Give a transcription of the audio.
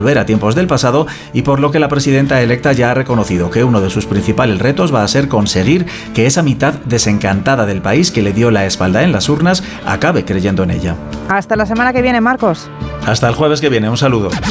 volver a tiempos del pasado y por lo que la presidenta electa ya ha reconocido que uno de sus principales retos va a ser conseguir que esa mitad desencantada del país que le dio la espalda en las urnas acabe creyendo en ella. Hasta la semana que viene, Marcos. Hasta el jueves que viene, un saludo.